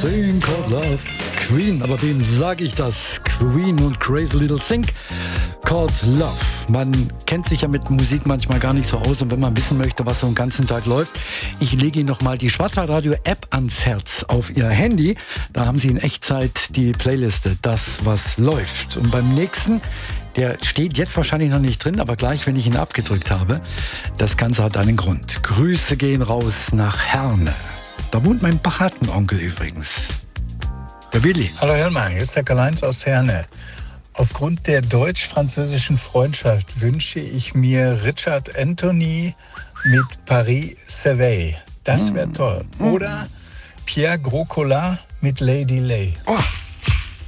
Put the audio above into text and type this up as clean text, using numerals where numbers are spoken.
Thing Called Love. Queen, aber wem sage ich das? Queen und Crazy Little Thing Called Love. Man kennt sich ja mit Musik manchmal gar nicht so aus, und wenn man wissen möchte, was so den ganzen Tag läuft, ich lege Ihnen nochmal die Schwarzwaldradio-App ans Herz auf Ihr Handy. Da haben Sie in Echtzeit die Playliste, das, was läuft. Und beim nächsten, der steht jetzt wahrscheinlich noch nicht drin, aber gleich, wenn ich ihn abgedrückt habe, das Ganze hat einen Grund. Grüße gehen raus nach Herne. Da wohnt mein Patenonkel übrigens, der Willi. Hallo Helmar, hier ist der Karl-Heinz aus Herne. Aufgrund der deutsch-französischen Freundschaft wünsche ich mir Richard Anthony mit Paris Survey. Das wäre toll. Oder Pierre Groscola mit Lady Lay. Oh.